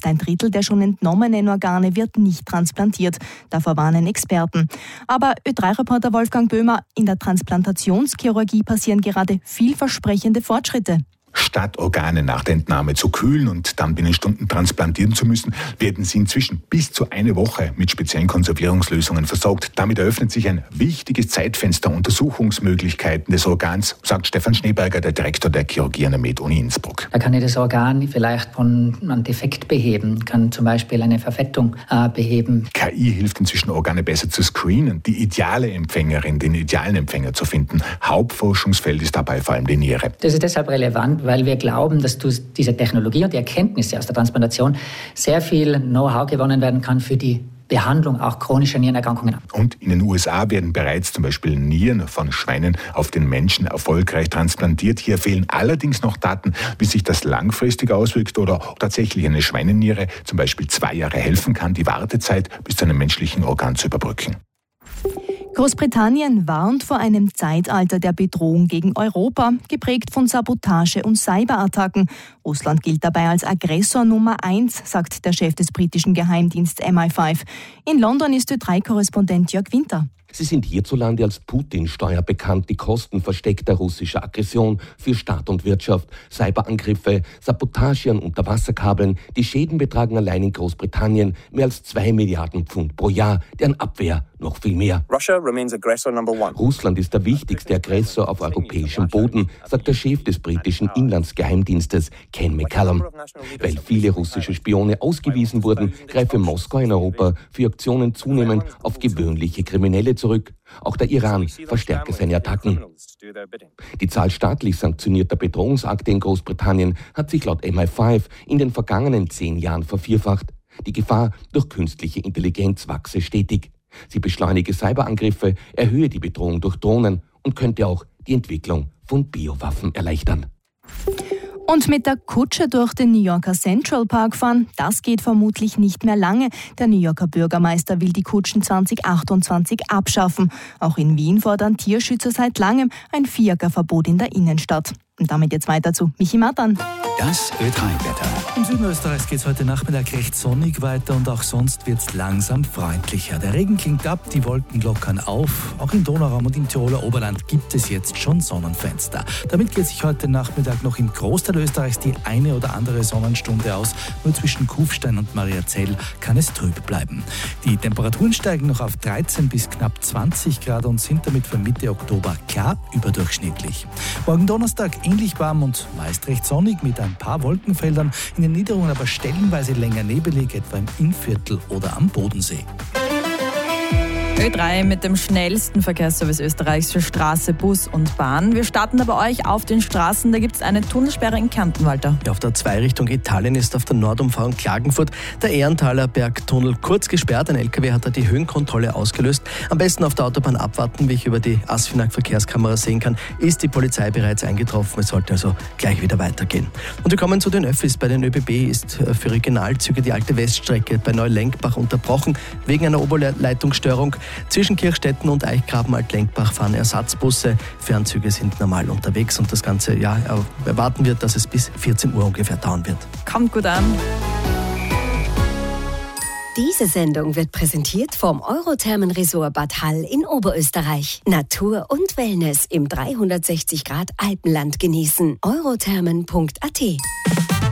Fast 1/3 der schon entnommenen Organe wird nicht transplantiert. Davor warnen Experten. Aber Ö3-Reporter Wolfgang Böhmer, in der Transplantationschirurgie passieren gerade vielversprechende Fortschritte. Statt Organe nach der Entnahme zu kühlen und dann binnen Stunden transplantieren zu müssen, werden sie inzwischen bis zu eine Woche mit speziellen Konservierungslösungen versorgt. Damit eröffnet sich ein wichtiges Zeitfenster Untersuchungsmöglichkeiten des Organs, sagt Stefan Schneeberger, der Direktor der Chirurgie an der Med-Uni Innsbruck. Da kann ich das Organ vielleicht von einem Defekt beheben, kann zum Beispiel eine Verfettung beheben. KI hilft inzwischen, Organe besser zu screenen, die ideale Empfängerin, den idealen Empfänger zu finden. Hauptforschungsfeld ist dabei vor allem die Niere. Das ist deshalb relevant, weil wir glauben, dass durch diese Technologie und die Erkenntnisse aus der Transplantation sehr viel Know-how gewonnen werden kann für die Behandlung auch chronischer Nierenerkrankungen. Und in den USA werden bereits zum Beispiel Nieren von Schweinen auf den Menschen erfolgreich transplantiert. Hier fehlen allerdings noch Daten, wie sich das langfristig auswirkt oder ob tatsächlich eine Schweineniere zum Beispiel 2 Jahre helfen kann, die Wartezeit bis zu einem menschlichen Organ zu überbrücken. Großbritannien warnt vor einem Zeitalter der Bedrohung gegen Europa, geprägt von Sabotage und Cyberattacken. Russland gilt dabei als Aggressor Nummer 1, sagt der Chef des britischen Geheimdienstes MI5. In London ist Ö3-Korrespondent Jörg Winter. Sie sind hierzulande als Putin-Steuer bekannt, die Kosten versteckter russischer Aggression für Staat und Wirtschaft, Cyberangriffe, Sabotage an Unterwasserkabeln. Die Schäden betragen allein in Großbritannien mehr als 2 Milliarden Pfund pro Jahr, deren Abwehr noch viel mehr. Russland ist der wichtigste Aggressor auf europäischem Boden, sagt der Chef des britischen Inlandsgeheimdienstes, Ken McCallum. Weil viele russische Spione ausgewiesen wurden, greife Moskau in Europa für Aktionen zunehmend auf gewöhnliche Kriminelle zurück. Auch der Iran verstärke seine Attacken. Die Zahl staatlich sanktionierter Bedrohungsakte in Großbritannien hat sich laut MI5 in den vergangenen 10 Jahren vervierfacht. Die Gefahr durch künstliche Intelligenz wachse stetig. Sie beschleunige Cyberangriffe, erhöhe die Bedrohung durch Drohnen und könnte auch die Entwicklung von Biowaffen erleichtern. Und mit der Kutsche durch den New Yorker Central Park fahren, das geht vermutlich nicht mehr lange. Der New Yorker Bürgermeister will die Kutschen 2028 abschaffen. Auch in Wien fordern Tierschützer seit langem ein Fiakerverbot in der Innenstadt. Und damit jetzt weiter zu Michi Matan. Das Ö3-Wetter. Im Süden Österreichs geht es heute Nachmittag recht sonnig weiter und auch sonst wird es langsam freundlicher. Der Regen klingt ab, die Wolken lockern auf. Auch im Donauraum und im Tiroler Oberland gibt es jetzt schon Sonnenfenster. Damit geht sich heute Nachmittag noch im Großteil Österreichs die eine oder andere Sonnenstunde aus. Nur zwischen Kufstein und Mariazell kann es trüb bleiben. Die Temperaturen steigen noch auf 13 bis knapp 20 Grad und sind damit für Mitte Oktober klar überdurchschnittlich. Morgen Donnerstag ähnlich warm und meist recht sonnig mit ein paar Wolkenfeldern, in den Niederungen aber stellenweise länger nebelig, etwa im Innviertel oder am Bodensee. Ö3 mit dem schnellsten Verkehrsservice Österreichs für Straße, Bus und Bahn. Wir starten da bei euch auf den Straßen. Da gibt es eine Tunnelsperre in Kärnten, Walter. Ja, auf der 2 Richtung Italien ist auf der Nordumfahrung Klagenfurt der Ehrenthaler Bergtunnel kurz gesperrt. Ein LKW hat da die Höhenkontrolle ausgelöst. Am besten auf der Autobahn abwarten, wie ich über die Asfinag-Verkehrskamera sehen kann, ist die Polizei bereits eingetroffen. Es sollte also gleich wieder weitergehen. Und wir kommen zu den Öffis. Bei den ÖBB ist für Regionalzüge die alte Weststrecke bei Neulenkbach unterbrochen wegen einer Oberleitungsstörung. Zwischen Kirchstetten und Eichgraben-Altlenkbach fahren Ersatzbusse. Fernzüge sind normal unterwegs und das ganze Jahr erwarten wir, dass es bis 14 Uhr ungefähr dauern wird. Kommt gut an. Diese Sendung wird präsentiert vom Eurothermen-Resort Bad Hall in Oberösterreich. Natur und Wellness im 360 Grad Alpenland genießen. eurothermen.at